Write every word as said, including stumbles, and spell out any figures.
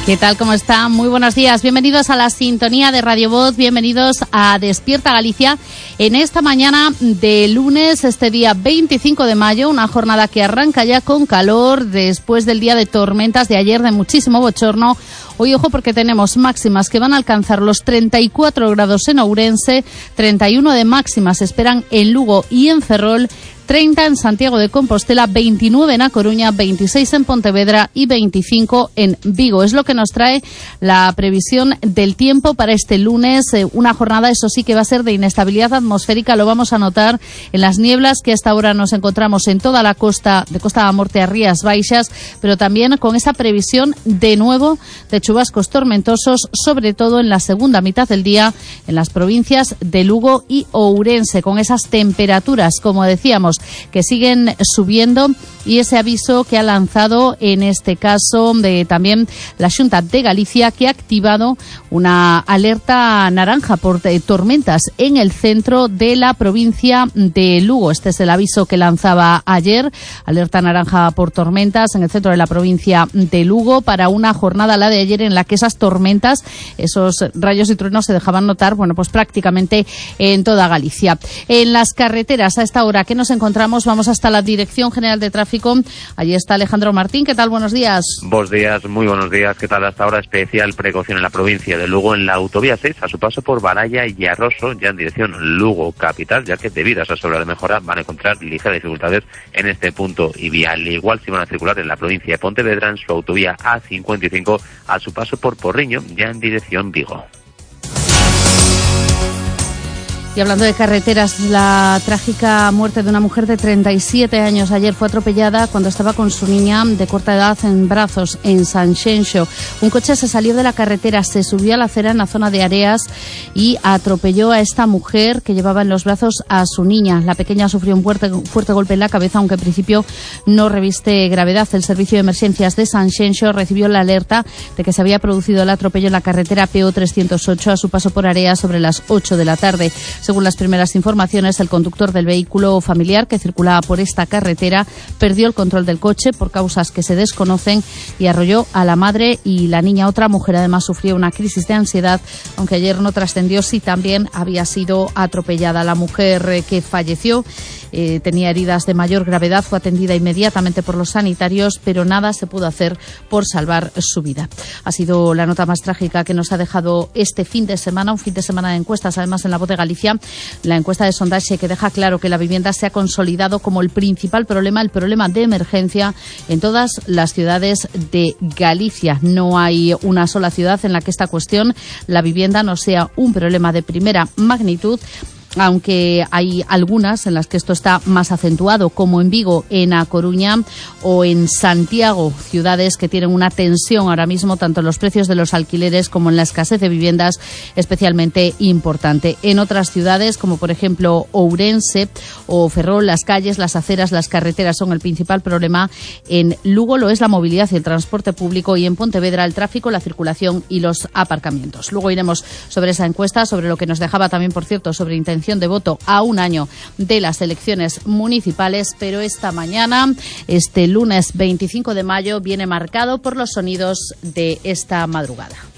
¿Qué tal? ¿Cómo están? Muy buenos días. Bienvenidos a la sintonía de Radio Voz. Bienvenidos a Despierta Galicia en esta mañana de lunes, este día veinticinco de mayo, una jornada que arranca ya con calor después del día de tormentas de ayer, de muchísimo bochorno. Hoy, ojo, porque tenemos máximas que van a alcanzar los treinta y cuatro grados en Ourense, treinta y uno de máximas se esperan en Lugo y en Ferrol, treinta en Santiago de Compostela, veintinueve en A Coruña, veintiséis en Pontevedra y veinticinco en Vigo. Es lo que nos trae la previsión del tiempo para este lunes. Eh, una jornada, eso sí, que va a ser de inestabilidad atmosférica. Lo vamos a notar en las nieblas que hasta ahora nos encontramos en toda la costa, de Costa da Morte a Rías Baixas, pero también con esa previsión de nuevo de chubascos tormentosos, sobre todo en la segunda mitad del día en las provincias de Lugo y Ourense, con esas temperaturas, como decíamos, que siguen subiendo, y ese aviso que ha lanzado en este caso de también la Xunta de Galicia, que ha activado una alerta naranja por eh, tormentas en el centro de la provincia de Lugo. Este es el aviso que lanzaba ayer, alerta naranja por tormentas en el centro de la provincia de Lugo, para una jornada, la de ayer, en la que esas tormentas, esos rayos y truenos se dejaban notar, bueno, pues prácticamente en toda Galicia. En las carreteras, a esta hora que nos encontramos, vamos hasta la Dirección General de Tráfico. Allí está Alejandro Martín. ¿Qué tal? Buenos días. Buenos días, muy buenos días. ¿Qué tal? Hasta ahora especial precaución en la provincia de Lugo en la autovía seis, a su paso por Baralla y Arroso, ya en dirección Lugo capital, ya que debido a esa obra de mejora van a encontrar ligeras dificultades en este punto y vía. Al igual, si van a circular en la provincia de Pontevedra en su autovía A cincuenta y cinco, a su paso por Porriño, ya en dirección Vigo. Y hablando de carreteras, la trágica muerte de una mujer de treinta y siete años ayer fue atropellada cuando estaba con su niña de corta edad en brazos en Sanxenxo. Un coche se salió de la carretera, se subió a la acera en la zona de Areas y atropelló a esta mujer que llevaba en los brazos a su niña. La pequeña sufrió un fuerte, fuerte golpe en la cabeza, aunque en principio no reviste gravedad. El servicio de emergencias de Sanxenxo recibió la alerta de que se había producido el atropello en la carretera P O trescientos ocho a su paso por Areas sobre las ocho de la tarde. Según las primeras informaciones, el conductor del vehículo familiar que circulaba por esta carretera perdió el control del coche por causas que se desconocen y arrolló a la madre y la niña. Otra mujer además sufrió una crisis de ansiedad, aunque ayer no trascendió si también había sido atropellada. La mujer que falleció eh, tenía heridas de mayor gravedad, fue atendida inmediatamente por los sanitarios, pero nada se pudo hacer por salvar su vida. Ha sido la nota más trágica que nos ha dejado este fin de semana, un fin de semana de encuestas, además en La Voz de Galicia. La encuesta de sondaje que deja claro que la vivienda se ha consolidado como el principal problema, el problema de emergencia en todas las ciudades de Galicia. No hay una sola ciudad en la que esta cuestión, la vivienda, no sea un problema de primera magnitud, aunque hay algunas en las que esto está más acentuado, como en Vigo, en A Coruña o en Santiago, ciudades que tienen una tensión ahora mismo tanto en los precios de los alquileres como en la escasez de viviendas especialmente importante. En otras ciudades, como por ejemplo Ourense o Ferrol, las calles, las aceras, las carreteras son el principal problema. En Lugo lo es la movilidad y el transporte público, y en Pontevedra el tráfico, la circulación y los aparcamientos. Luego iremos sobre esa encuesta, sobre lo que nos dejaba también, por cierto, sobre intención de voto a un año de las elecciones municipales, pero esta mañana, este lunes veinticinco de mayo, viene marcado por los sonidos de esta madrugada.